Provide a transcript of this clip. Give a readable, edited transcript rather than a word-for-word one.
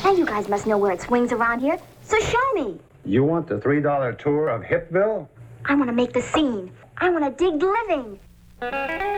Now you guys must know where it swings around here, so show me. You want the $3 tour of Hipville? I want to make the scene. I want to dig living.